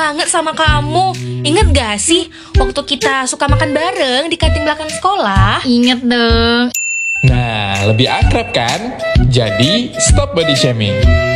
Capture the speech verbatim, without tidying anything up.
banget sama kamu. Ingat gak sih waktu kita suka makan bareng di kantin belakang sekolah? Ingat dong. Nah, lebih akrab kan? Jadi, stop body shaming.